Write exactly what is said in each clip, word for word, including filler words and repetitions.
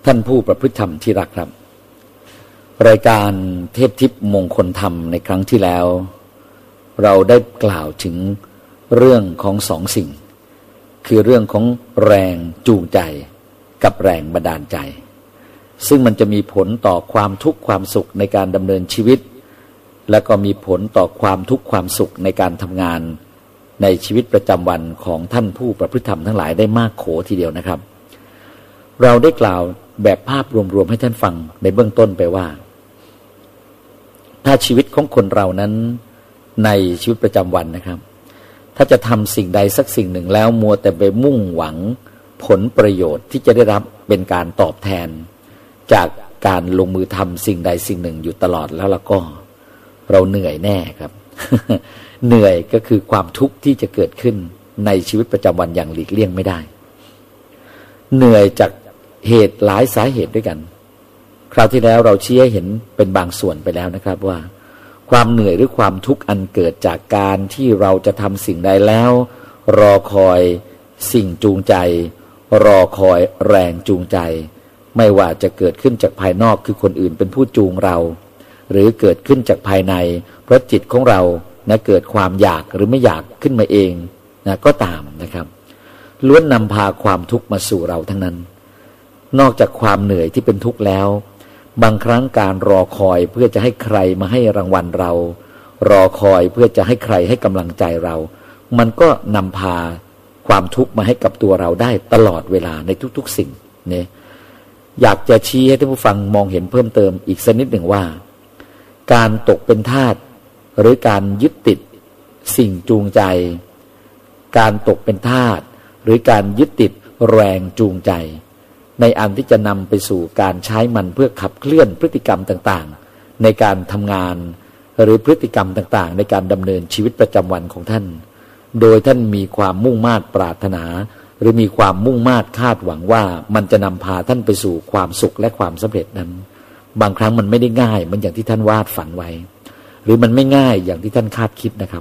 ท่านผู้ประพฤติธรรมที่รักครับรายการเทพทิพย์มงคลธรรมในครั้งที่แล้วเราได้กล่าวถึงเรื่องของสองสิ่งคือเรื่องของแรงจูงใจกับแรงบันดาลใจซึ่งมันจะมีผลต่อความทุกข์ความสุขในการดำเนินชีวิตและก็มีผลต่อความทุกข์ความสุขในการทำงานในชีวิตประจำวันของท่านผู้ประพฤติธรรมทั้งหลายได้มากโขทีเดียวนะครับเราได้กล่าวแบบภาพรวมๆให้ท่านฟังในเบื้องต้นไปว่าถ้าชีวิตของคนเรานั้นในชีวิตประจำวันนะครับถ้าจะทำสิ่งใดสักสิ่งหนึ่งแล้วมัวแต่ไปมุ่งหวังผลประโยชน์ที่จะได้รับเป็นการตอบแทนจากการลงมือทำสิ่งใดสิ่งหนึ่งอยู่ตลอดแล้วล่ะก็เราเหนื่อยแน่ครับ เหนื่อยก็คือความทุกข์ที่จะเกิดขึ้นในชีวิตประจำวันอย่างหลีกเลี่ยงไม่ได้เหนื่อยจากเหตุหลายสาเหตุด้วยกันคราวที่แล้วเราชี้ให้เห็นเป็นบางส่วนไปแล้วนะครับว่าความเหนื่อยหรือความทุกข์อันเกิดจากการที่เราจะทำสิ่งใดแล้วรอคอยสิ่งจูงใจรอคอยแรงจูงใจไม่ว่าจะเกิดขึ้นจากภายนอกคือคนอื่นเป็นผู้จูงเราหรือเกิดขึ้นจากภายในเพราะจิตของเรานะเกิดความอยากหรือไม่อยากขึ้นมาเองนะก็ตามนะครับล้วนนำพาความทุกข์มาสู่เราทั้งนั้นนอกจากความเหนื่อยที่เป็นทุกข์แล้วบางครั้งการรอคอยเพื่อจะให้ใครมาให้รางวัลเรารอคอยเพื่อจะให้ใครให้กำลังใจเรามันก็นำพาความทุกข์มาให้กับตัวเราได้ตลอดเวลาในทุกๆสิ่งเนี่ยอยากจะชี้ให้ท่านผู้ฟังมองเห็นเพิ่มเติมอีกสักนิดหนึ่งว่าการตกเป็นทาสหรือการยึดติดสิ่งจูงใจการตกเป็นทาสหรือการยึดติดแรงจูงใจในอันที่จะนำไปสู่การใช้มันเพื่อขับเคลื่อนพฤติกรรมต่างๆในการทำงานหรือพฤติกรรมต่างๆในการดำเนินชีวิตประจำวันของท่านโดยท่านมีความมุ่งมา่ปรารถนาหรือมีความมุ่งมา่คาดหวังว่ามันจะนำพาท่านไปสู่ความสุขและความสำเร็จนั้นบางครั้งมันไม่ได้ง่ายเหมือนอย่างที่ท่านวาดฝันไว้หรือมันไม่ง่ายอย่างที่ท่านคาดคิดนะครับ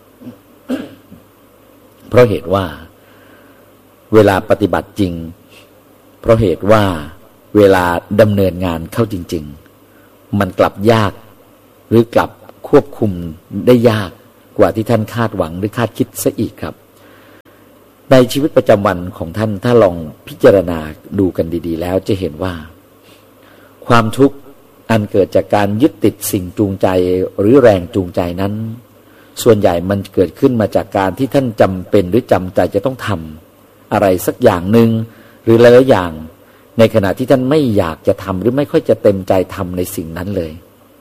เพราะเหตุว่าเวลาปฏิบัติจริงเพราะเหตุว่าเวลาดำเนินงานเข้าจริงๆมันกลับยากหรือกลับควบคุมได้ยากกว่าที่ท่านคาดหวังหรือคาดคิดซะอีกครับในชีวิตประจำวันของท่านถ้าลองพิจารณาดูกันดีๆแล้วจะเห็นว่าความทุกข์อันเกิดจากการยึดติดสิ่งจูงใจหรือแรงจูงใจนั้นส่วนใหญ่มันเกิดขึ้นมาจากการที่ท่านจำเป็นหรือจำใจจะต้องทำอะไรสักอย่างหนึ่งหรือหลายๆอย่างในขณะที่ท่านไม่อยากจะทำหรือไม่ค่อยจะเต็มใจทำในสิ่งนั้นเลย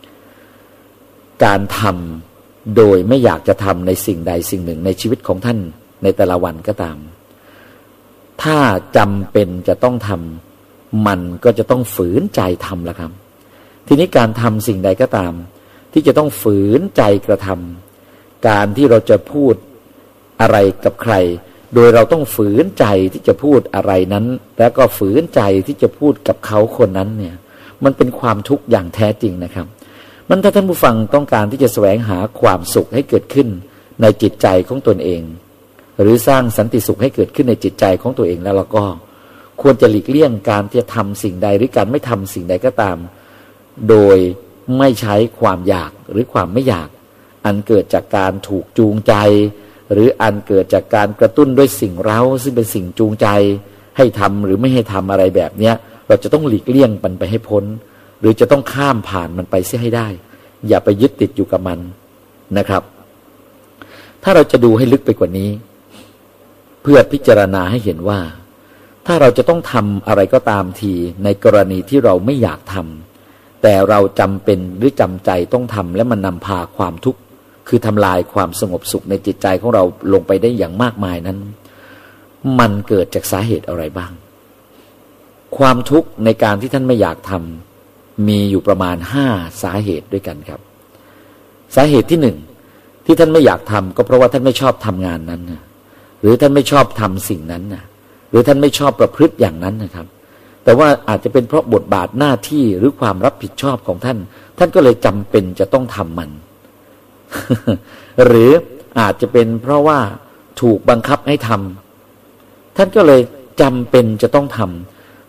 การทำโดยไม่อยากจะทำในสิ่งใดสิ่งหนึ่งในชีวิตของท่านในแต่ละวันก็ตามถ้าจำเป็นจะต้องทำมันก็จะต้องฝืนใจทำละครับทีนี้การทำสิ่งใดก็ตามที่จะต้องฝืนใจกระทำการที่เราจะพูดอะไรกับใครโดยเราต้องฝืนใจที่จะพูดอะไรนั้นแล้วก็ฝืนใจที่จะพูดกับเขาคนนั้นเนี่ยมันเป็นความทุกข์อย่างแท้จริงนะครับมันถ้าท่านผู้ฟังต้องการที่จะแสวงหาความสุขให้เกิดขึ้นในจิตใจของตนเองหรือสร้างสันติสุขให้เกิดขึ้นในจิตใจของตัวเองแล้วเราก็ควรจะหลีกเลี่ยงการที่จะทำสิ่งใดหรือการไม่ทำสิ่งใดก็ตามโดยไม่ใช้ความอยากหรือความไม่อยากอันเกิดจากการถูกจูงใจหรืออันเกิดจากการกระตุ้นด้วยสิ่งเร้าซึ่งเป็นสิ่งจูงใจให้ทำหรือไม่ให้ทำอะไรแบบเนี้ยเราจะต้องหลีกเลี่ยงมันไปให้พ้นหรือจะต้องข้ามผ่านมันไปเสียให้ได้อย่าไปยึดติดอยู่กับมันนะครับถ้าเราจะดูให้ลึกไปกว่านี้เพื่อพิจารณาให้เห็นว่าถ้าเราจะต้องทำอะไรก็ตามทีในกรณีที่เราไม่อยากทำแต่เราจำเป็นหรือจำใจต้องทำและมันนำพาความทุกข์คือทำลายความสงบสุขในจิตใจของเราลงไปได้อย่างมากมายนั้นมันเกิดจากสาเหตุอะไรบ้างความทุกข์ในการที่ท่านไม่อยากทำมีอยู่ประมาณห้าสาเหตุด้วยกันครับสาเหตุที่หนึ่งที่ท่านไม่อยากทำก็เพราะว่าท่านไม่ชอบทำงานนั้นนะหรือท่านไม่ชอบทำสิ่งนั้นนะหรือท่านไม่ชอบประพฤติอย่างนั้นนะครับแต่ว่าอาจจะเป็นเพราะบทบาทหน้าที่หรือความรับผิดชอบของท่านท่านก็เลยจำเป็นจะต้องทำมัน หรืออาจจะเป็นเพราะว่าถูกบังคับให้ทำท่านก็เลยจำเป็นจะต้องทำ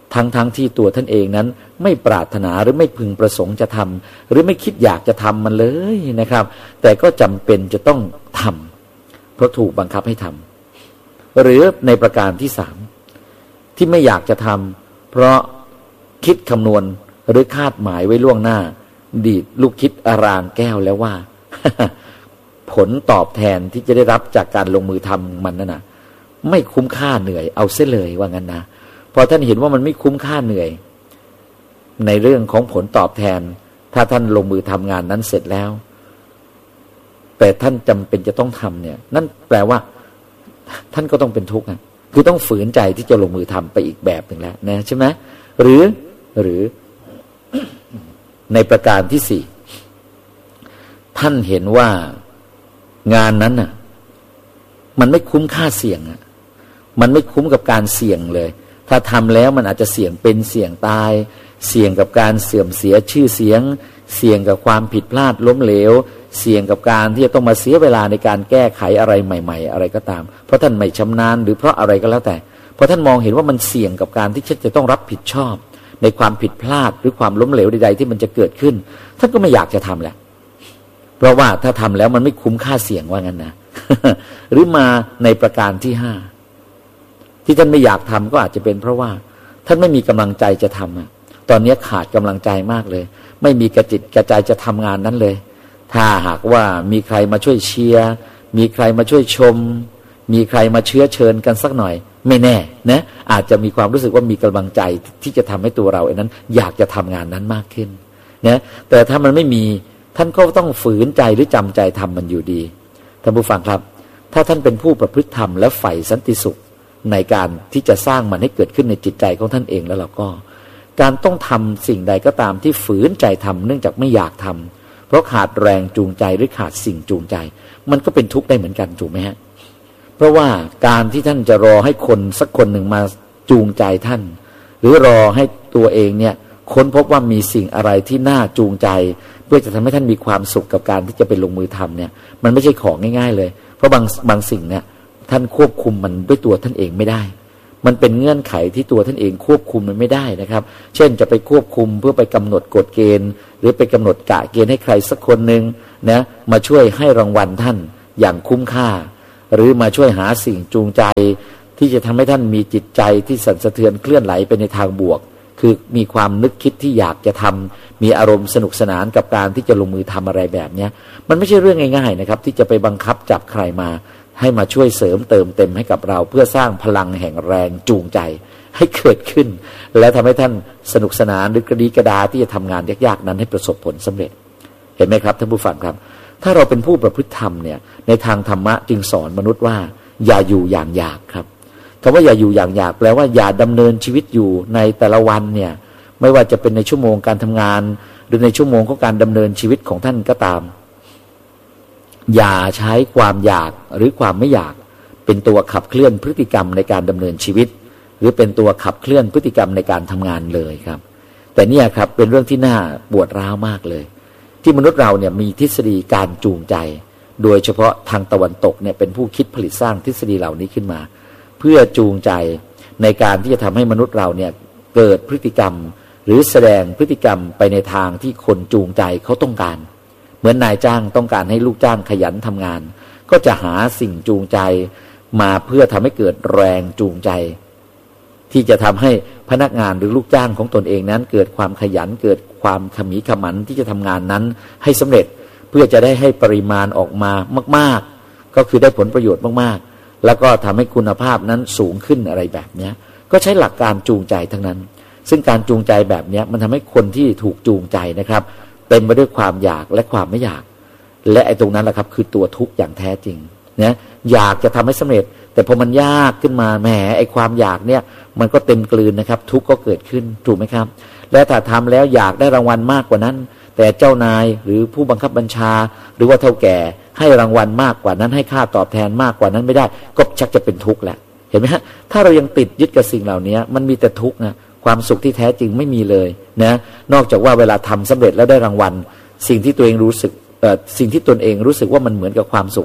ทั้งๆ ท, ที่ตัวท่านเองนั้นไม่ปรารถนาหรือไม่พึงประสงค์จะทำหรือไม่คิดอยากจะทำมันเลยนะครับแต่ก็จำเป็นจะต้องทำเพราะถูกบังคับให้ทำหรือในประการที่สามที่ไม่อยากจะทำเพราะคิดคำนวณหรือคาดหมายไว้ล่วงหน้าดีดลูกคิดอารางแก้วแล้วว่า ผลตอบแทนที่จะได้รับจากการลงมือทำมันนั่นนะไม่คุ้มค่าเหนื่อยเอาเสียเลยว่างั้นนะพอท่านเห็นว่ามันไม่คุ้มค่าเหนื่อยในเรื่องของผลตอบแทนถ้าท่านลงมือทำงานนั้นเสร็จแล้วแต่ท่านจำเป็นจะต้องทำเนี่ยนั่นแปลว่าท่านก็ต้องเป็นทุกข์นะคือต้องฝืนใจที่จะลงมือทำไปอีกแบบหนึ่งแล้วนะใช่ไหมหรือหรือ ในประการที่สี่ท่านเห็นว่างานนั้นน่ะมันไม่คุ้มค่าเสี่ยงอ่ะมันไม่คุ้มกับการเสี่ยงเลยถ้าทำแล้วมันอาจจะเสี่ยงเป็นเสี่ยงตายเสี่ยงกับการเสื่อมเสียชื่อเสียงเสี่ยงกับความผิดพลาดล้มเหลวเสี่ยงกับการที่จะต้องมาเสียเวลาในการแก้ไขอะไรใหม่ๆอะไรก็ตามเพราะท่านไม่ชำนาญหรือเพราะอะไรก็แล้วแต่เพราะท่านมองเห็นว่ามันเสี่ยงกับการที่จะต้องรับผิดชอบในความผิดพลาดหรือความล้มเหลวใดๆที่มันจะเกิดขึ้นท่านก็ไม่อยากจะทำแหละเพราะว่าถ้าทำแล้วมันไม่คุ้มค่าเสี่ยงว่างั้นนะ หรือมาในประการที่ห้าที่ท่านไม่อยากทำก็อาจจะเป็นเพราะว่าท่านไม่มีกำลังใจจะทำอ่ะตอนนี้ขาดกำลังใจมากเลยไม่มีกระจิตกระใจจะทำงานนั้นเลยถ้าหากว่ามีใครมาช่วยเชียร์มีใครมาช่วยชมมีใครมาเชื้อเชิญกันสักหน่อยไม่แน่นะอาจจะมีความรู้สึกว่ามีกำลังใจที่จะทำให้ตัวเราเองนั้นอยากจะทำงานนั้นมากขึ้นนะแต่ถ้ามันไม่มีท่านก็ต้องฝืนใจหรือจำใจทำมันอยู่ดีท่านผู้ฟังครับถ้าท่านเป็นผู้ประพฤติธรรมและใฝ่สันติสุขในการที่จะสร้างมันให้เกิดขึ้นในจิตใจของท่านเองแล้วเราก็การต้องทำสิ่งใดก็ตามที่ฝืนใจทำเนื่องจากไม่อยากทำเพราะขาดแรงจูงใจหรือขาดสิ่งจูงใจมันก็เป็นทุกข์ได้เหมือนกันถูกไหมฮะเพราะว่าการที่ท่านจะรอให้คนสักคนหนึ่งมาจูงใจท่านหรือรอให้ตัวเองเนี่ยค้นพบว่ามีสิ่งอะไรที่น่าจูงใจเพื่อจะทำให้ท่านมีความสุขกับการที่จะไปลงมือทำเนี่ยมันไม่ใช่ของง่ายๆเลยเพราะบางบางสิ่งเนี่ยท่านควบคุมมันด้วยตัวท่านเองไม่ได้มันเป็นเงื่อนไขที่ตัวท่านเองควบคุมมันไม่ได้นะครับเช่นจะไปควบคุมเพื่อไปกำหนดกฎเกณฑ์หรือไปกำหนดกะเกณฑ์ให้ใครสักคนหนึ่งนะมาช่วยให้รางวัลท่านอย่างคุ้มค่าหรือมาช่วยหาสิ่งจูงใจที่จะทำให้ท่านมีจิตใจที่สั่นสะเทือนเคลื่อนไหลไปในทางบวกคือมีความนึกคิดที่อยากจะทำมีอารมณ์สนุกสนานกับการที่จะลงมือทำอะไรแบบนี้มันไม่ใช่เรื่องง่ายๆนะครับที่จะไปบังคับจับใครมาให้มาช่วยเสริมเติมเต็มให้กับเราเพื่อสร้างพลังแห่งแรงจูงใจให้เกิดขึ้นและทำให้ท่านสนุกสนานหรือกระดีกระดาที่จะทำงานยากๆนั้นให้ประสบผลสำเร็จเห็นไหมครับท่านผู้ฟังครับถ้าเราเป็นผู้ประพฤติธรรมเนี่ยในทางธรรมะจึงสอนมนุษย์ว่าอย่าอยู่อย่างอยากครับคำว่าอย่าอยู่อย่างอยากแปลว่าอย่าดำเนินชีวิตอยู่ในแต่ละวันเนี่ยไม่ว่าจะเป็นในชั่วโมงการทำงานหรือในชั่วโมงของการดำเนินชีวิตของท่านก็ตามอย่าใช้ความอยากหรือความไม่อยากเป็นตัวขับเคลื่อนพฤติกรรมในการดำเนินชีวิตหรือเป็นตัวขับเคลื่อนพฤติกรรมในการทำงานเลยครับแต่เนี่ยครับเป็นเรื่องที่น่าปวดร้าวมากเลยที่มนุษย์เราเนี่ยมีทฤษฎีการจูงใจโดยเฉพาะทางตะวันตกเนี่ยเป็นผู้คิดผลิตสร้างทฤษฎีเหล่านี้ขึ้นมาเพื่อจูงใจในการที่จะทำให้มนุษย์เราเนี่ยเกิดพฤติกรรมหรือแสดงพฤติกรรมไปในทางที่คนจูงใจเขาต้องการเหมือนนายจ้างต้องการให้ลูกจ้างขยันทำงานก็จะหาสิ่งจูงใจมาเพื่อทำให้เกิดแรงจูงใจที่จะทำให้พนักงานหรือลูกจ้างของตนเองนั้นเกิดความขยันเกิดความขมีขมันที่จะทำงานนั้นให้สำเร็จเพื่อจะได้ให้ปริมาณออกมามากๆก็คือได้ผลประโยชน์มากๆแล้วก็ทำให้คุณภาพนั้นสูงขึ้นอะไรแบบนี้ก็ใช้หลักการจูงใจทั้งนั้นซึ่งการจูงใจแบบนี้มันทำให้คนที่ถูกจูงใจนะครับเต็มไปด้วยความอยากและความไม่อยากและไอ้ตรงนั้นแหละครับคือตัวทุกข์อย่างแท้จริงนะอยากจะทำให้สำเร็จแต่พอมันยากขึ้นมาแหมไอ้ความอยากเนี่ยมันก็เต็มกลืนนะครับทุกข์ก็เกิดขึ้นถูกไหมครับและถ้าทำแล้วอยากได้รางวัลมากกว่านั้นแต่เจ้านายหรือผู้บังคับบัญชาหรือว่าเท่าแก่ให้รางวัลมากกว่านั้นให้ค่าตอบแทนมากกว่านั้นไม่ได้ก็ชักจะเป็นทุกข์แหละเห็นไหมฮะถ้าเรายังติดยึดกับสิ่งเหล่านี้มันมีแต่ทุกข์นะความสุขที่แท้จริงไม่มีเลยนะนอกจากว่าเวลาทำสำเร็จแล้วได้รางวัลสิ่งที่ตัวเองรู้สึกเอ่อสิ่งที่ตนเองรู้สึกว่ามันเหมือนกับความสุข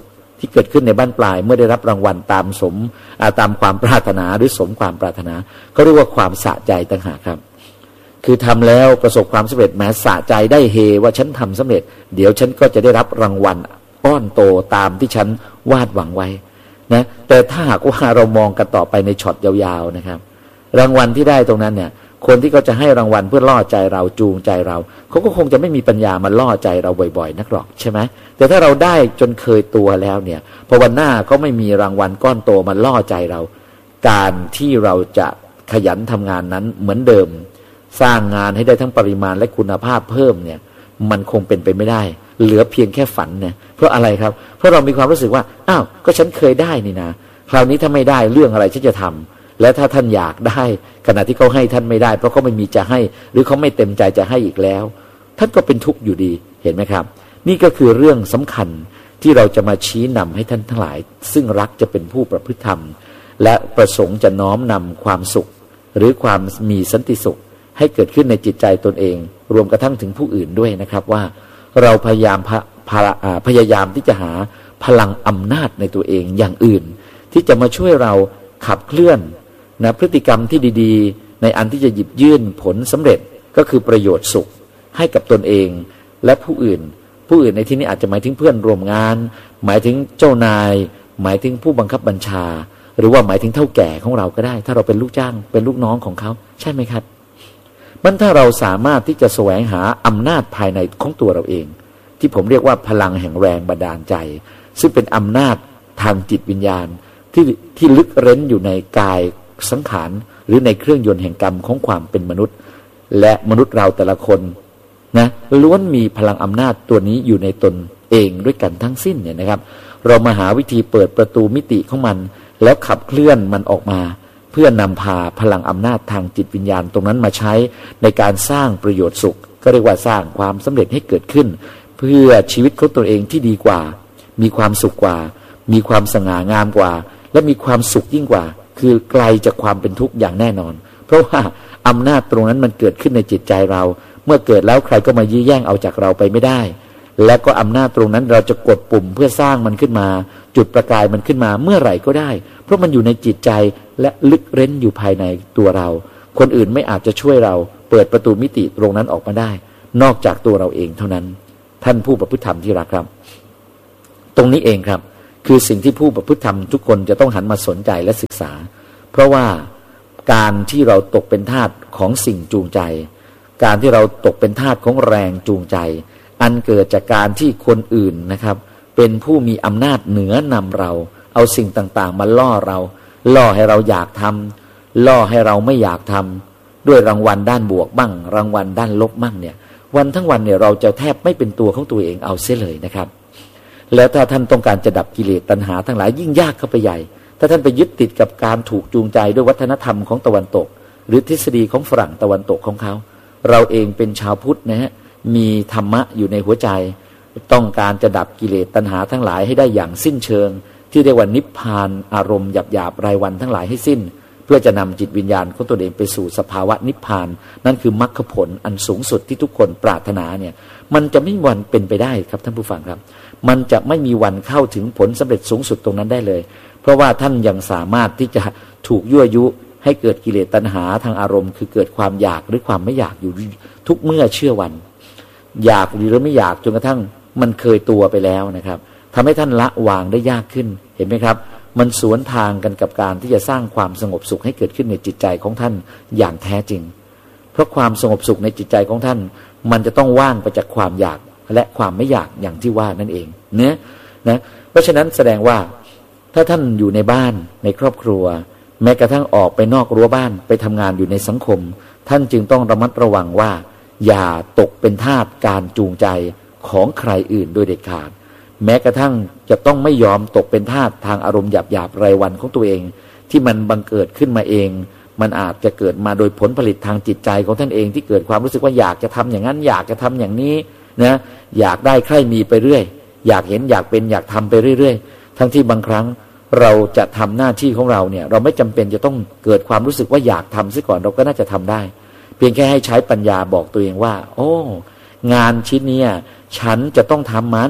ที่เกิดขึ้นในบ้านปลายเมื่อได้รับรางวัลตามสมตามความปรารถนาหรือสมความปรารถนาก็เรียกว่าความสะใจต่างหากครับคือทำแล้วประสบความสำเร็จแม้สะใจได้เฮว่าฉันทำสำเร็จเดี๋ยวฉันก็จะได้รับรางวัลก้อนโตตามที่ฉันวาดหวังไว้นะแต่ถ้าหากว่าเรามองกันต่อไปในช็อตยาวๆนะครับรางวัลที่ได้ตรงนั้นเนี่ยคนที่เขาจะให้รางวัลเพื่อล่อใจเราจูงใจเราเขาก็คงจะไม่มีปัญญามาล่อใจเราบ่อยๆนักหรอกใช่ไหมแต่ถ้าเราได้จนเคยตัวแล้วเนี่ยพอวันหน้าเขาไม่มีรางวัลก้อนโตมาล่อใจเราการที่เราจะขยันทำงานนั้นเหมือนเดิมสร้างงานให้ได้ทั้งปริมาณและคุณภาพเพิ่มเนี่ยมันคงเป็นไปไม่ได้เหลือเพียงแค่ฝันเนี่ยเพราะอะไรครับเพราะเรามีความรู้สึกว่าอ้าวก็ฉันเคยได้นี่นะคราวนี้ถ้าไม่ได้เรื่องอะไรฉันจะทำและถ้าท่านอยากได้ขณะที่เขาให้ท่านไม่ได้เพราะเขาไม่มีจะให้หรือเขาไม่เต็มใจจะให้อีกแล้วท่านก็เป็นทุกข์อยู่ดีเห็นไหมครับนี่ก็คือเรื่องสำคัญที่เราจะมาชี้นำให้ท่านทั้งหลายซึ่งรักจะเป็นผู้ประพฤติธรรมและประสงค์จะน้อมนำความสุขหรือความมีสันติสุขให้เกิดขึ้นในจิตใจตนเองรวมกระทั่งถึงผู้อื่นด้วยนะครับว่าเราพยายามพยายามที่จะหาพลังอำนาจในตัวเองอย่างอื่นที่จะมาช่วยเราขับเคลื่อนนะพฤติกรรมที่ดีๆในอันที่จะหยิบยื่นผลสำเร็จก็คือประโยชน์สุขให้กับตนเองและผู้อื่นผู้อื่นในที่นี้อาจจะหมายถึงเพื่อนร่วมงานหมายถึงเจ้านายหมายถึงผู้บังคับบัญชาหรือว่าหมายถึงเท่าแก่ของเราก็ได้ถ้าเราเป็นลูกจ้างเป็นลูกน้องของเขาใช่ไหมครับมันถ้าเราสามารถที่จะแสวงหาอำนาจภายในของตัวเราเองที่ผมเรียกว่าพลังแห่งแรงบันดาลใจซึ่งเป็นอำนาจทางจิตวิญญาณที่ที่ลึกเร้นอยู่ในกายสังขารหรือในเครื่องยนต์แห่งกรรมของความเป็นมนุษย์และมนุษย์เราแต่ละคนนะล้วนมีพลังอำนาจตัวนี้อยู่ในตนเองด้วยกันทั้งสิ้นเนี่ยนะครับเรามาหาวิธีเปิดประตูมิติของมันแล้วขับเคลื่อนมันออกมาเพื่อนำพาพลังอำนาจทางจิตวิญญาณตรงนั้นมาใช้ในการสร้างประโยชน์สุขก็เรียกว่าสร้างความสำเร็จให้เกิดขึ้นเพื่อชีวิตของตัวเองที่ดีกว่ามีความสุขกว่ามีความสง่างามกว่าและมีความสุขยิ่งกว่าคือไกลจากความเป็นทุกข์อย่างแน่นอนเพราะว่าอำนาจตรงนั้นมันเกิดขึ้นในจิตใจเราเมื่อเกิดแล้วใครก็มายื้อแย่งเอาจากเราไปไม่ได้และก็อำนาจตรงนั้นเราจะกดปุ่มเพื่อสร้างมันขึ้นมาจุดประกายมันขึ้นมาเมื่อไหร่ก็ได้เพราะมันอยู่ในจิตใจและลึกเร้นอยู่ภายในตัวเราคนอื่นไม่อาจจะช่วยเราเปิดประตูมิติตรงนั้นออกมาได้นอกจากตัวเราเองเท่านั้นท่านผู้ประพฤติธรรมที่รักครับตรงนี้เองครับคือสิ่งที่ผู้ประพฤติธรรมทุกคนจะต้องหันมาสนใจและศึกษาเพราะว่าการที่เราตกเป็นทาสของสิ่งจูงใจการที่เราตกเป็นทาสของแรงจูงใจอันเกิดจากการที่คนอื่นนะครับเป็นผู้มีอำนาจเหนือนำเราเอาสิ่งต่างๆมาล่อเราล่อให้เราอยากทำล่อให้เราไม่อยากทำด้วยรางวัลด้านบวกบ้างรางวัลด้านลบบ้างเนี่ยวันทั้งวันเนี่ยเราจะแทบไม่เป็นตัวของตัวเองเอาเสียเลยนะครับแล้วถ้าท่านต้องการจะดับกิเลสตัณหาทั้งหลายยิ่งยากเข้าไปใหญ่ถ้าท่านไปยึดติดกับการถูกจูงใจด้วยวัฒนธรรมของตะวันตกหรือทฤษฎีของฝรั่งตะวันตกของเขาเราเองเป็นชาวพุทธนะฮะมีธรรมะอยู่ในหัวใจต้องการจะดับกิเลสตัณหาทั้งหลายให้ได้อย่างสิ้นเชิงที่เรียกว่านิพพานอารมณ์หยาบๆรายวันทั้งหลายให้สิ้นเพื่อจะนำจิตวิญญาณของตัวเองไปสู่สภาวะนิพพานนั่นคือมรรคผลอันสูงสุดที่ทุกคนปรารถนาเนี่ยมันจะไม่มีวันเป็นไปได้ครับท่านผู้ฟังครับมันจะไม่มีวันเข้าถึงผลสำเร็จสูงสุดตรงนั้นได้เลยเพราะว่าท่านยังสามารถที่จะถูกยั่วยุให้เกิดกิเลสตัณหาทางอารมณ์คือเกิดความอยากหรือความไม่อยากอยู่ทุกเมื่อเชื่อวันอยากหรือไม่อยากจนกระทั่งมันเคยตัวไปแล้วนะครับทำให้ท่านละวางได้ยากขึ้นเห็นไหมครับมันสวนทางกันกับการที่จะสร้างความสงบสุขให้เกิดขึ้นในจิตใจของท่านอย่างแท้จริงเพราะความสงบสุขในจิตใจของท่านมันจะต้องว่างไปจากความอยากและความไม่อยากอย่างที่ว่านั่นเองเนื้อนะเพราะฉะนั้นแสดงว่าถ้าท่านอยู่ในบ้านในครอบครัวแม้กระทั่งออกไปนอกรั้วบ้านไปทำงานอยู่ในสังคมท่านจึงต้องระมัดระวังว่าอย่าตกเป็นทาสการจูงใจของใครอื่นโดยเด็ดขาดแม้กระทั่งจะต้องไม่ยอมตกเป็นทาสทางอารมณ์หยาบๆรายวันของตัวเองที่มันบังเกิดขึ้นมาเองมันอาจจะเกิดมาโดยผลผลิตทางจิตใจของท่านเองที่เกิดความรู้สึกว่าอยากจะทำอย่างนั้นอยากจะทำอย่างนี้นะอยากได้ใคร่มีไปเรื่อยอยากเห็นอยากเป็นอยากทำไปเรื่อยๆทั้งที่บางครั้งเราจะทำหน้าที่ของเราเนี่ยเราไม่จำเป็นจะต้องเกิดความรู้สึกว่าอยากทำซะก่อนเราก็น่าจะทำได้เพียงแค่ให้ใช้ปัญญาบอกตัวเองว่าโอ้งานชิ้นนี้ฉันจะต้องทำมัน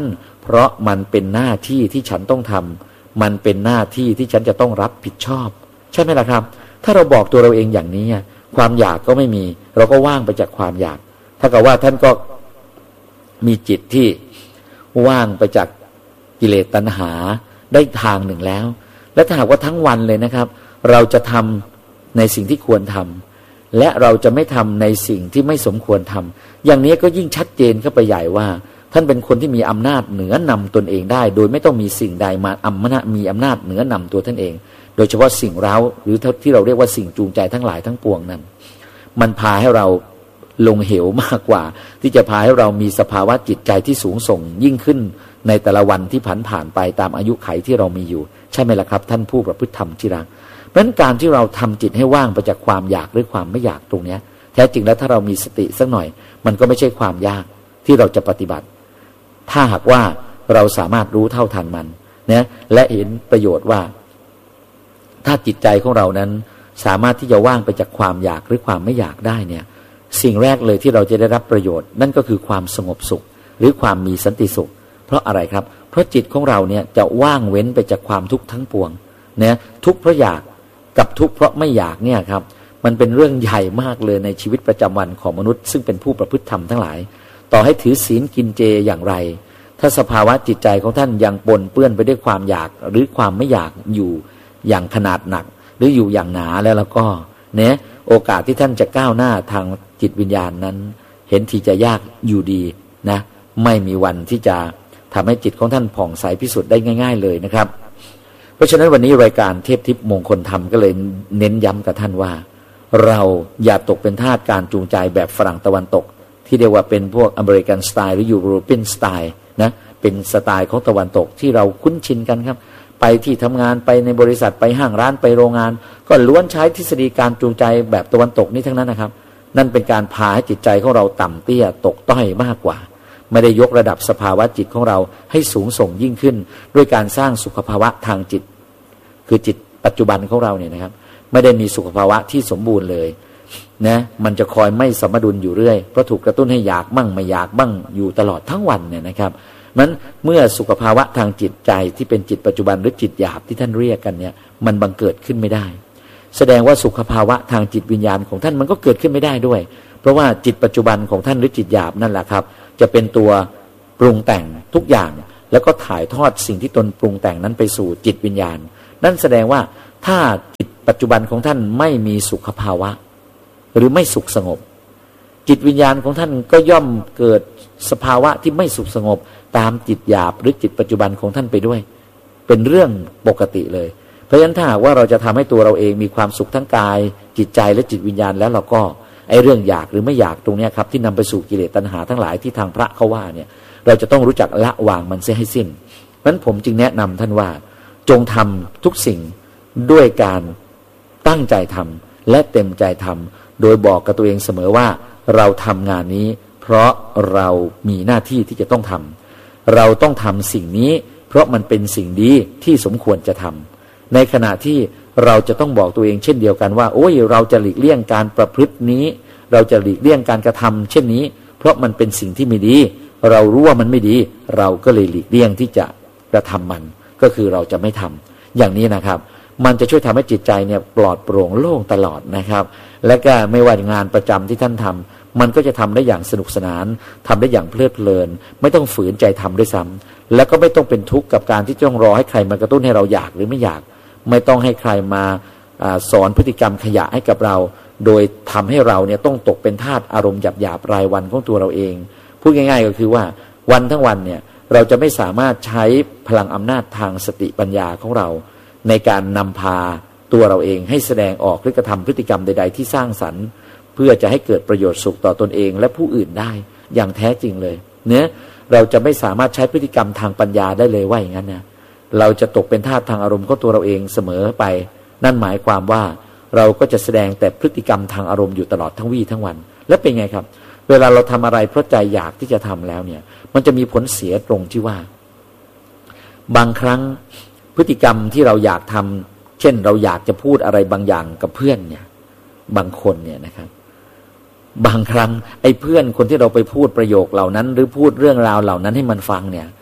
เพราะมันเป็นหน้าที่ที่ฉันต้องทำมันเป็นหน้าที่ที่ฉันจะต้องรับผิดชอบใช่ไหมล่ะครับถ้าเราบอกตัวเราเองอย่างนี้ความอยากก็ไม่มีเราก็ว่างไปจากความอยากถ้ากับว่าท่านก็มีจิตที่ว่างไปจากกิเลสตัณหาได้ทางหนึ่งแล้วและถ้าหากว่าทั้งวันเลยนะครับเราจะทำในสิ่งที่ควรทำและเราจะไม่ทำในสิ่งที่ไม่สมควรทำอย่างนี้ก็ยิ่งชัดเจนเข้าไปใหญ่ว่าท่านเป็นคนที่มีอำนาจเหนือนำตนเองได้โดยไม่ต้องมีสิ่งใดมาอำนาจมีอำนาจเหนือนำตัวท่านเองโดยเฉพาะสิ่งเร้าหรือที่เราเรียกว่าสิ่งจูงใจทั้งหลายทั้งปวงนั้นมันพาให้เราลงเหวมากกว่าที่จะพาให้เรามีสภาวะจิตใจที่สูงส่งยิ่งขึ้นในแต่ละวันที่ผ่านผ่านไปตามอายุไขที่เรามีอยู่ใช่ไหมล่ะครับท่านผู้ประพฤติธรรมที่รักเพราะฉะนั้นการที่เราทำจิตให้ว่างไปจากความอยากหรือความไม่อยากตรงนี้แท้จริงแล้วถ้าเรามีสติสักหน่อยมันก็ไม่ใช่ความยากที่เราจะปฏิบัติถ้าหากว่าเราสามารถรู้เท่าทันมันนะและเห็นประโยชน์ว่าถ้าจิตใจของเรานั้นสามารถที่จะว่างไปจากความอยากหรือความไม่อยากได้เนี่ยสิ่งแรกเลยที่เราจะได้รับประโยชน์นั่นก็คือความสงบสุขหรือความมีสันติสุขเพราะอะไรครับเพราะจิตของเราเนี่ยจะว่างเว้นไปจากความทุกข์ทั้งปวงเนี่ยทุกข์เพราะอยากกับทุกข์เพราะไม่อยากเนี่ยครับมันเป็นเรื่องใหญ่มากเลยในชีวิตประจำวันของมนุษย์ซึ่งเป็นผู้ประพฤติธรรมทั้งหลายต่อให้ถือศีลกินเจอย่างไรถ้าสภาวะจิตใจของท่านยังปนเปื้อนไปด้วยความอยากหรือความไม่อยากอยู่อย่างขนาดหนักหรืออยู่อย่างหนาแล้วแล้วก็เนี่ยโอกาสที่ท่านจะก้าวหน้าทางจิตวิญญาณนั้นเห็นทีจะยากอยู่ดีนะไม่มีวันที่จะทำให้จิตของท่านผ่องใสพิสุทธิ์ได้ง่ายๆเลยนะครับเพราะฉะนั้นวันนี้รายการเทพทิพย์มงคลธรรมก็เลยเน้นย้ำกับท่านว่าเราอย่าตกเป็นทาสการจูงใจแบบฝรั่งตะวันตกที่เรียกว่าเป็นพวกอเมริกันสไตล์หรือยูโรเปียนสไตล์นะเป็นสไตล์ของตะวันตกที่เราคุ้นชินกันครับไปที่ทำงานไปในบริษัทไปห้างร้านไปโรงงานก็ล้วนใช้ทฤษฎีการจูงใจแบบตะวันตกนี่ทั้งนั้นนะครับนั่นเป็นการพาให้จิตใจของเราต่ำเตี้ยตกต้อยมากกว่าไม่ได้ยกระดับสภาวะจิตของเราให้สูงส่งยิ่งขึ้นด้วยการสร้างสุขภาวะทางจิตคือจิตปัจจุบันของเราเนี่ยนะครับไม่ได้มีสุขภาวะที่สมบูรณ์เลยนะมันจะคอยไม่สมดุลอยู่เรื่อยเพราะถูกกระตุ้นให้อยากมั่งไม่อยากบ้างอยู่ตลอดทั้งวันเนี่ยนะครับนั้นเมื่อสุขภาวะทางจิตใจที่เป็นจิตปัจจุบันหรือจิตหยาบที่ท่านเรียกกันเนี่ยมันบังเกิดขึ้นไม่ได้แสดงว่าสุขภาวะทางจิตวิญญาณของท่านมันก็เกิดขึ้นไม่ได้ด้วยเพราะว่าจิตปัจจุบันของท่านหรือจิตหยาบนั่นแหละครับจะเป็นตัวปรุงแต่งทุกอย่างแล้วก็ถ่ายทอดสิ่งที่ตนปรุงแต่งนั้นไปสู่จิตวิญญาณนั่นแสดงว่าถ้าจิตปัจจุบันของท่านไม่มีสุขภาวะหรือไม่สุขสงบจิตวิญญาณของท่านก็ย่อมเกิดสภาวะที่ไม่สุขสงบตามจิตหยาบหรือจิตปัจจุบันของท่านไปด้วยเป็นเรื่องปกติเลยเพราะฉะนั้นถ้าหากว่าเราจะทำให้ตัวเราเองมีความสุขทั้งกายจิตใจและจิตวิญญาณแล้วเราก็ไอ้เรื่องอยากหรือไม่อยากตรงนี้ครับที่นำไปสู่กิเลสตัณหาทั้งหลายที่ทางพระเขาว่าเนี่ยเราจะต้องรู้จักละวางมันเสียให้สิ้นเพราะฉะนั้นผมจึงแนะนำท่านว่าจงทำทุกสิ่งด้วยการตั้งใจทำและเต็มใจทำโดยบอกกับตัวเองเสมอว่าเราทำงานนี้เพราะเรามีหน้าที่ที่จะต้องทำเราต้องทำสิ่งนี้เพราะมันเป็นสิ่งดีที่สมควรจะทำในขณะที่เราจะต้องบอกตัวเองเช่นเดียวกันว่าโอ้ยเราจะหลีกเลี่ยงการประพฤตินี้เราจะหลีกเลี่ยงการกระทำเช่นนี้เพราะมันเป็นสิ่งที่ไม่ดีเรารู้ว่ามันไม่ดีเราก็เลยหลีกเลี่ยงที่จะกระทำมันก็คือเราจะไม่ทำอย่างนี้นะครับมันจะช่วยทำให้จิตใจเนี่ยปลอดโปร่งโล่งตลอดนะครับและก็ไม่ว่างานประจำที่ท่านทำมันก็จะทำได้อย่างสนุกสนานทำได้อย่างเพลิดเพลินไม่ต้องฝืนใจทำด้วยซ้ำแล้วก็ไม่ต้องเป็นทุกข์กับการที่ต้องรอให้ใครมากระตุ้นให้เราอยากหรือไม่อยากไม่ต้องให้ใครมาสอนพฤติกรรมขยะให้กับเราโดยทำให้เราเนี่ยต้องตกเป็นทาสอารมณ์หยาบๆรายวันของตัวเราเองพูดง่ายๆก็คือว่าวันทั้งวันเนี่ยเราจะไม่สามารถใช้พลังอำนาจทางสติปัญญาของเราในการนำพาตัวเราเองให้แสดงออกหรือกระทำพฤติกรรมใดๆที่สร้างสรรค์เพื่อจะให้เกิดประโยชน์สุขต่อตนเองและผู้อื่นได้อย่างแท้จริงเลยเนี่ยเราจะไม่สามารถใช้พฤติกรรมทางปัญญาได้เลยว่าอย่างนั้นนะเราจะตกเป็นทาสทางอารมณ์ของตัวเราเองเสมอไปนั่นหมายความว่าเราก็จะแสดงแต่พฤติกรรมทางอารมณ์อยู่ตลอดทั้งวี่ทั้งวันและเป็นไงครับเวลาเราทำอะไรเพราะใจอยากที่จะทำแล้วเนี่ยมันจะมีผลเสียตรงที่ว่าบางครั้งพฤติกรรมที่เราอยากทำเช่นเราอยากจะพูดอะไรบางอย่างกับเพื่อนเนี่ยบางคนเนี่ยนะครับบางครั้งไอ้เพื่อนคนที่เราไปพูดประโยคเหล่านั้นหรือพูดเรื่องราวเหล่านั้นให้มันฟังเนี่ย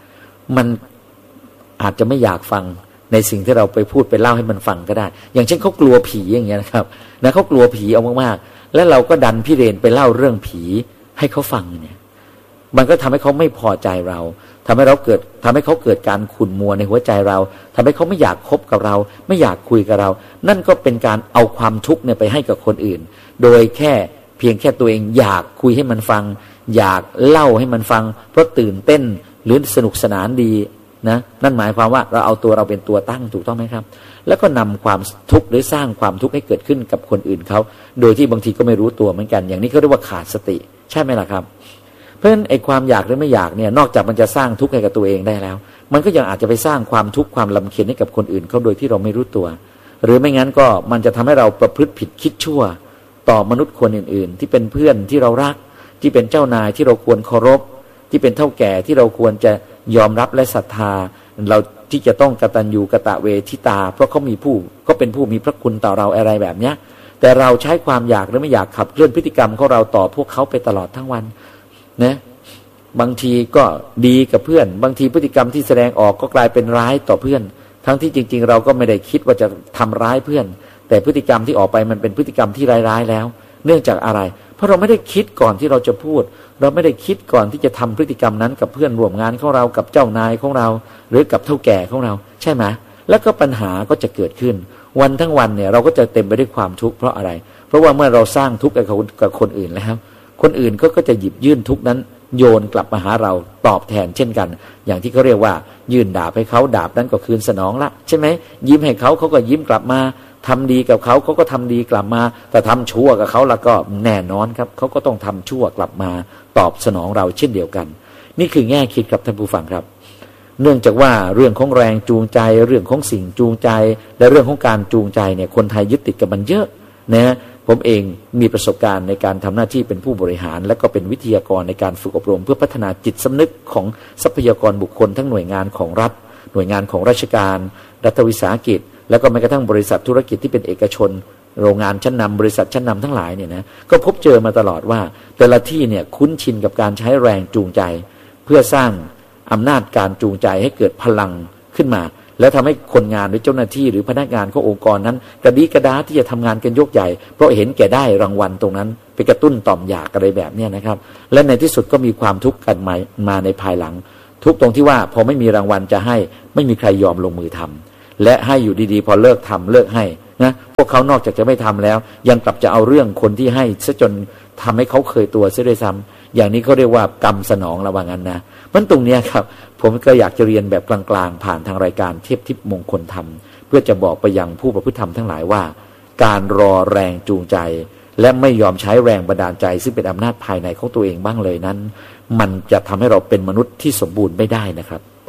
มันอาจจะไม่อยากฟังในสิ่งที่เราไปพูดไปเล่าให้มันฟังก็ได้อย่างเช่นเขากลัวผีอย่างเงี้ยนะครับนะเขากลัวผีเอามากๆแล้วเราก็ดันพี่เรนไปเล่าเรื่องผีให้เขาฟังเนี่ยมันก็ทำให้เขาไม่พอใจเราทำให้เราเกิดทำให้เขาเกิดการขุ่นมัวในหัวใจเราทำให้เขาไม่อยากคบกับเราไม่อยากคุยกับเรานั่นก็เป็นการเอาความทุกข์เนี่ยไปให้กับคนอื่นโดยแค่เพียงแค่ตัวเองอยากคุยให้มันฟังอยากเล่าให้มันฟังเพราะตื่นเต้นหรือสนุกสนานดีนะนั่นหมายความว่าเราเอาตัวเราเป็นตัวตั้งถูกต้องไหมครับแล้วก็นำความทุกข์หรือสร้างความทุกข์ให้เกิดขึ้นกับคนอื่นเขาโดยที่บางทีก็ไม่รู้ตัวเหมือนกันอย่างนี้เขาเรียกว่าขาดสติใช่ไหมล่ะครับเพราะฉะนั้นไอ้ความอยากหรือไม่อยากเนี่ยนอกจากมันจะสร้างทุกข์ให้กับตัวเองได้แล้วมันก็ยังอาจจะไปสร้างความทุกข์ความลำเค็ญให้กับคนอื่นเขาโดยที่เราไม่รู้ตัวหรือไม่งั้นก็มันจะทำให้เราประพฤติผิดคิดชั่วต่อมนุษย์คนอื่นๆที่เป็นเพื่อนที่เรารักที่เป็นเจ้านายที่เราควรเคารพที่เป็นเฒ่าแก่ที่เราควรจะยอมรับและศรัทธาเราที่จะต้องกตัญญูกตเวทิตาเพราะเขามีผู้ก็เป็นผู้มีพระคุณต่อเราอะไรแบบเนี้ยแต่เราใช้ความอยากหรือไม่อยากขับเคลื่อนพฤติกรรมของเราต่อพวกเขาไปตลอดทั้งวันนะบางทีก็ดีกับเพื่อนบางทีพฤติกรรมที่แสดงออกก็กลายเป็นร้ายต่อเพื่อนทั้งที่จริงๆเราก็ไม่ได้คิดว่าจะทำร้ายเพื่อนแต่พฤติกรรมที่ออกไปมันเป็นพฤติกรรมที่ร้ายๆแล้วเนื่องจากอะไรเพราะเราไม่ได้คิดก่อนที่เราจะพูดเราไม่ได้คิดก่อนที่จะทำพฤติกรรมนั้นกับเพื่อนร่วมงานของเรากับเจ้านายของเราหรือกับเฒ่าแก่ของเราใช่ไหมแล้วก็ปัญหาก็จะเกิดขึ้นวันทั้งวันเนี่ยเราก็จะเต็มไปด้วยความทุกข์เพราะอะไรเพราะว่าเมื่อเราสร้างทุกข์กับคนอื่นแล้วคนอื่นก็ก็จะหยิบยื่นทุกข์นั้นโยนกลับมาหาเราตอบแทนเช่นกันอย่างที่เขาเรียกว่ายื่นดาบให้เขาดาบนั้นก็คืนสนองละใช่ไหมยิ้มให้เขาเขาก็ยิ้มกลับมาทำดีกับเขาเขาก็ทำดีกลับมาแต่ทำชั่วกับเขาแล้วก็แน่นอนครับเขาก็ต้องทำชั่วกลับมาตอบสนองเราเช่นเดียวกันนี่คือแง่คิดครับท่านผู้ฟังครับเนื่องจากว่าเรื่องของแรงจูงใจเรื่องของสิ่งจูงใจและเรื่องของการจูงใจเนี่ยคนไทยยึดติดกับมันเยอะนะผมเองมีประสบการณ์ในการทำหน้าที่เป็นผู้บริหารและก็เป็นวิทยากรในการฝึกอบรมเพื่อพัฒนาจิตสำนึกของทรัพยากรบุคคลทั้งหน่วยงานของรัฐหน่วยงานของราชการรัฐวิสาหกิจแล้วก็แม้กระทั่งบริษัทธุรกิจที่เป็นเอกชนโรงงานชั้นนำบริษัทชั้นนำทั้งหลายเนี่ยนะก็พบเจอมาตลอดว่าแต่ละที่เนี่ยคุ้นชินกับการใช้แรงจูงใจเพื่อสร้างอำนาจการจูงใจให้เกิดพลังขึ้นมาแล้วทำให้คนงานหรือเจ้าหน้าที่หรือพนักงานขององค์กรนั้นกระดีกระดาที่จะทำงานกันยกใหญ่เพราะเห็นแก่ได้รางวัลตรงนั้นไปกระตุ้นต่อมอยากอะไรแบบนี้นะครับและในที่สุดก็มีความทุกข์กันมามาในภายหลังทุกตรงที่ว่าพอไม่มีรางวัลจะให้ไม่มีใครยอมลงมือทำและให้อยู่ดีๆพอเลิกทำเลิกให้นะพวกเขานอกจากจะไม่ทำแล้วยังกลับจะเอาเรื่องคนที่ให้ซะจนทำให้เขาเคยตัวเสียด้วยซ้ำอย่างนี้เขาเรียกว่ากรรมสนองระวังกันนะมันตรงนี้ครับผมก็อยากจะเรียนแบบกลางๆผ่านทางรายการเทพทิพย์มงคลธรรมเพื่อจะบอกไปยังผู้ประพฤติธรรมทั้งหลายว่าการรอแรงจูงใจและไม่ยอมใช้แรงบันดาลใจซึ่งเป็นอำนาจภายในของตัวเองบ้างเลยนั้นมันจะทำให้เราเป็นมนุษย์ที่สมบูรณ์ไม่ได้นะครับ